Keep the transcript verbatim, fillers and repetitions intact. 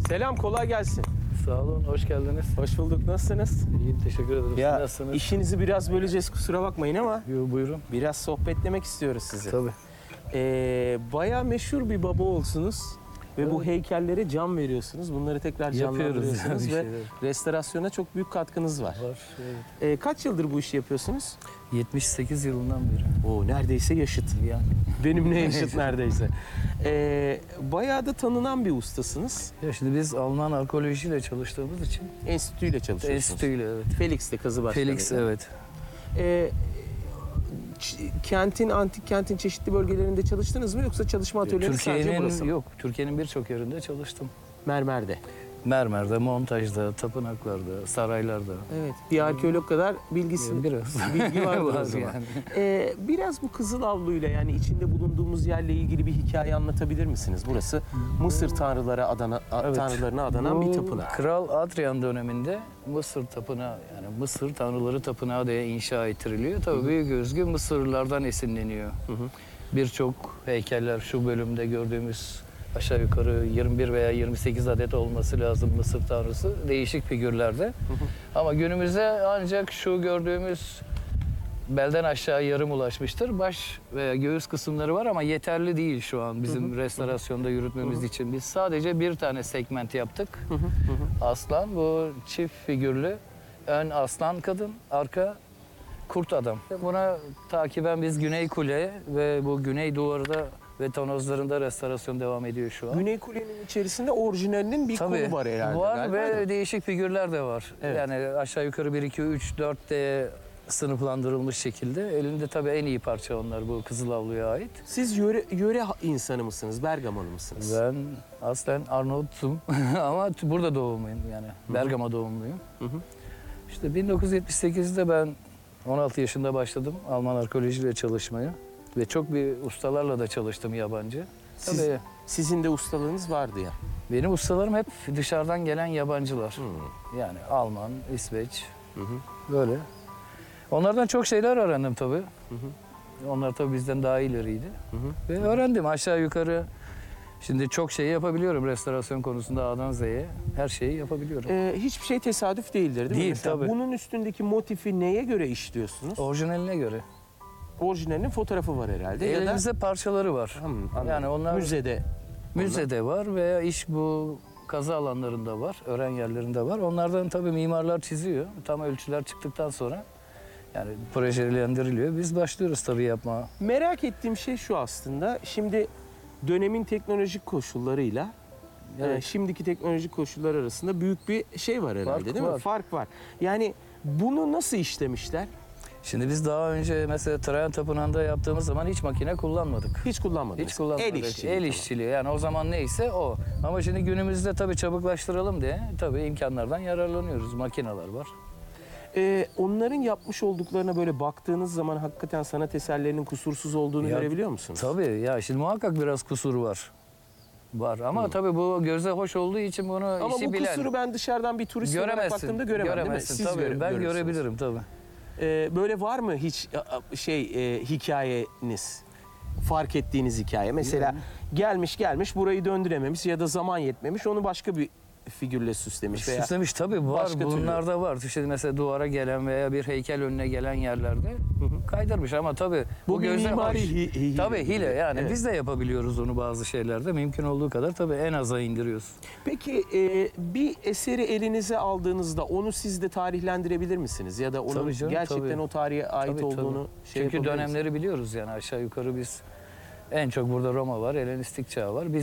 Selam, kolay gelsin. Sağ olun, hoş geldiniz. Hoş bulduk, nasılsınız? İyiyim, teşekkür ederim. Ya, Siz nasılsınız? işinizi biraz böleceğiz, kusura bakmayın ama Yo, buyurun. biraz sohbetlemek istiyoruz sizi. Tabii. Ee, bayağı meşhur bir baba olsunuz ve Evet. bu heykellere can veriyorsunuz. Bunları tekrar Yapıyoruz canlandırıyorsunuz yani ve bir şeyler. restorasyona çok büyük katkınız var. Var, evet. Ee, kaç yıldır bu işi yapıyorsunuz? yetmiş sekiz yılından beri. Oo, neredeyse yaşıt. Yani. Benimle yaşıt neredeyse. Ee, bayağı da tanınan bir ustasınız. Ya şimdi biz Alman arkeolojiyle çalıştığımız için Enstitüyle çalışıyorsunuz. enstitüyle, evet. Felix'te kazı başkanı. Felix, evet. Ee, ç- kentin, antik kentin çeşitli bölgelerinde çalıştınız mı yoksa çalışma atölyeleriniz sadece burası Türkiye'nin mı? yok, Türkiye'nin birçok yerinde çalıştım. Mermer'de. Mermer'de, montajda, tapınaklarda, saraylarda. Evet. Bir arkeolog kadar bilgisi, Biraz. bilgi var o Var zaman. yani. Ee, biraz bu Kızıl Avlu'yla yani içinde bulunduğumuz yerle ilgili bir hikaye anlatabilir misiniz? Burası Mısır tanrılara adana, a- Evet. tanrılarına adanan bir Bu tapınak. Kral Adrian döneminde Mısır tapınağı, yani Mısır tanrıları tapınağı diye inşa ettiriliyor. Tabii büyük özgü Mısırlılardan esinleniyor. Hı hı. Birçok heykeller şu bölümde gördüğümüz aşağı yukarı yirmi bir veya yirmi sekiz adet olması lazım Mısır tanrısı. Değişik figürlerde. Hı hı. Ama günümüzde ancak şu gördüğümüz belden aşağı yarım ulaşmıştır. Baş veya göğüs kısımları var ama yeterli değil şu an bizim restorasyonda yürütmemiz için. Biz sadece bir tane segment yaptık. Hı hı, hı hı. Aslan, bu çift figürlü. Ön aslan kadın, arka kurt adam. Buna takiben biz Güney Kule ve bu Güney Duvarı'da ve tonozlarında restorasyon devam ediyor şu an. Güney Kule'nin içerisinde orijinalinin bir Tabii, kolu var herhalde. var galiba, ve değil mi? değişik figürler de var. Evet. Yani aşağı yukarı bir, iki, üç, dört diye sınıflandırılmış şekilde. Elinde tabii en iyi parça onlar, bu Kızıl Avlu'ya ait. Siz yöre, yöre insanı mısınız? Bergamalı mısınız? Ben aslen Arnavut'um ama burada doğumluyum yani. Bergama doğumluyum. Hı hı. İşte bin dokuz yüz yetmiş sekizde ben on altı yaşında başladım Alman arkeolojiyle çalışmaya. Ve çok bir ustalarla da çalıştım yabancı. Siz- Tabii Sizin de ustalığınız vardı ya. benim ustalarım hep dışarıdan gelen yabancılar. Hı. Yani Alman, İsveç, Hı hı. böyle. Onlardan çok şeyler öğrendim tabii. Hı hı. Onlar tabii bizden daha ileriydi. Hı hı. Ve öğrendim aşağı yukarı. Şimdi çok şey yapabiliyorum restorasyon konusunda A'dan Z'ye. Her şeyi yapabiliyorum. Ee, hiçbir şey tesadüf değildir değil mi? Değil, Mesela tabii. bunun üstündeki motifi neye göre işliyorsunuz? Orijinaline göre. Orijinalinin fotoğrafı var herhalde. Ya da Elimizde parçaları var. Hı, anladım. Yani onlar müzede. müzede var veya iş bu kazı alanlarında var, öğren yerlerinde var. Onlardan tabii mimarlar çiziyor. Tam ölçüler çıktıktan sonra yani projelendiriliyor. Biz başlıyoruz tabii yapmaya. Merak ettiğim şey şu aslında. Şimdi dönemin teknolojik koşullarıyla Evet. e, şimdiki teknolojik koşullar arasında büyük bir şey var herhalde Fark değil mi? var. Fark var. Yani bunu nasıl işlemişler? Şimdi biz daha önce mesela Trajan Tapınağı'nda yaptığımız zaman hiç makine kullanmadık. Hiç kullanmadınız. Hiç kullanmadık. El işçiliği. El tamam. işçiliği. Yani o zaman neyse o. Ama şimdi günümüzde tabii çabuklaştıralım diye tabii imkanlardan yararlanıyoruz. Makineler var. Ee, onların yapmış olduklarına böyle baktığınız zaman hakikaten sanat eserlerinin kusursuz olduğunu Ya, görebiliyor musunuz? Tabii ya şimdi muhakkak biraz kusur var. Var ama tabii bu göze hoş olduğu için bunu Ama işi bu bilen kusuru ben dışarıdan bir turist olarak göremezsin. baktığımda göremem değil mi? Göremezsin Siz tabii. göre- ben görürsünüz. görebilirim tabii. Ee, böyle var mı hiç a- a- şey e, hikayeniz? Fark ettiğiniz hikaye. Mesela Yani. gelmiş gelmiş burayı döndürememiş ya da zaman yetmemiş onu başka bir figürle süslemiş veya Süslemiş tabii var. başka türlü. Bunlarda var. İşte mesela duvara gelen veya bir heykel önüne gelen yerlerde kaydırmış ama tabii bu, Bu bir göze mimari hoş. hi- hile. Tabii hile yani Evet. biz de yapabiliyoruz onu bazı şeylerde. Mümkün olduğu kadar tabii en aza indiriyoruz. Peki e, bir eseri elinize aldığınızda onu siz de tarihlendirebilir misiniz? Ya da onun Tabii canım, gerçekten tabii. o tarihe ait Tabii, olduğunu tabii. şey Çünkü yapabilir misiniz? dönemleri biliyoruz yani aşağı yukarı biz en çok burada Roma var, Helenistik çağ var. Biz